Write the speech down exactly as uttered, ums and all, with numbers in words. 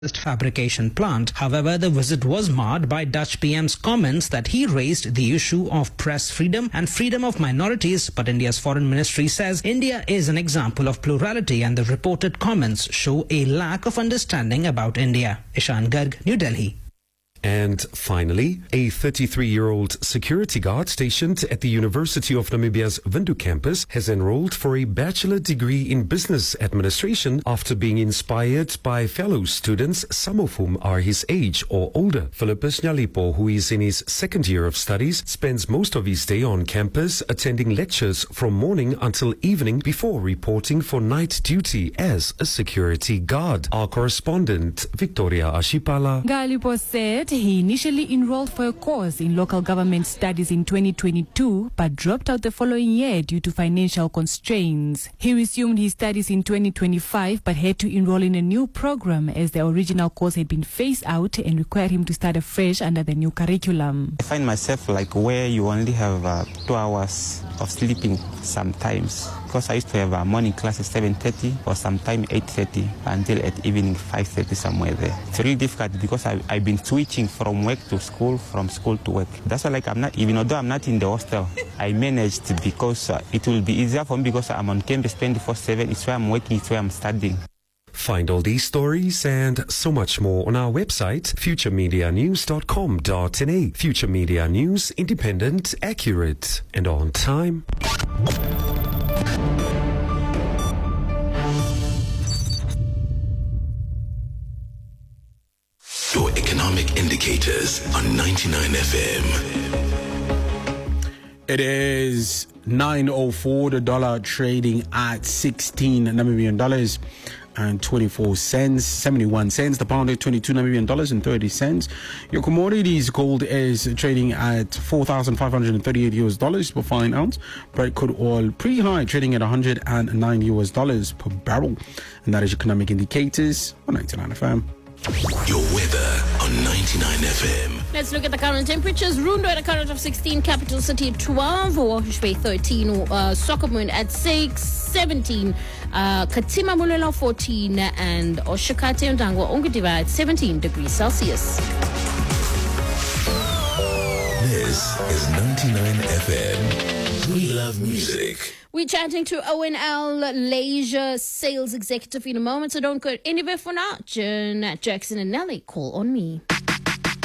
fabrication plant. However, the visit was marred by Dutch P M's comments that he raised the issue of press freedom and freedom of minorities, but India's foreign ministry says India is an example of plurality and the reported comments show a lack of understanding about India. Ishan Garg, New Delhi. And finally, a thirty-three-year-old security guard stationed at the University of Namibia's Windhoek campus has enrolled for a bachelor degree in business administration after being inspired by fellow students, some of whom are his age or older. Philippus Nyalipo, who is in his second year of studies, spends most of his day on campus attending lectures from morning until evening before reporting for night duty as a security guard. Our correspondent, Victoria Ashipala. Nyalipo said he initially enrolled for a course in local government studies in twenty twenty-two but dropped out the following year due to financial constraints. He resumed his studies in twenty twenty-five but had to enroll in a new program as the original course had been phased out and required him to start afresh under the new curriculum. I find myself like where you only have uh, two hours of sleeping sometimes, because I used to have a morning class at seven thirty or sometime eight thirty until at evening five thirty, somewhere there. It's really difficult because I, I've been switching from work to school, from school to work. That's why, like, I'm not, even although I'm not in the hostel, I managed because uh, it will be easier for me because I'm on campus twenty-four seven. It's where I'm working, it's where I'm studying. Find all these stories and so much more on our website, future media news dot com dot n a. Future Media News, independent, accurate, and on time. Your economic indicators on ninety-nine F M. It is nine oh four, the dollar trading at sixteen Namibian dollars and twenty-four cents, seventy-one cents. The pound at twenty-two Namibian dollars and thirty cents. Your commodities, gold is trading at four thousand five hundred thirty-eight U S dollars per fine ounce. Brent crude oil pre-high trading at one hundred nine U S dollars per barrel. And that is economic indicators on ninety-nine F M. Your weather on ninety-nine F M. Let's look at the current temperatures. Rundo at a current of sixteen, Capital City at twelve, Walvis Bay thirteen, uh, Soccermoon at six, seventeen, uh, Katima Mulelo fourteen, and Oshakate and Dangwa Ongadiva at seventeen degrees Celsius. This is ninety-nine F M. We love music. We're chatting to O N L Leisure Sales Executive in a moment, so don't go anywhere for now. Jen, Jackson and Nelly, call on me.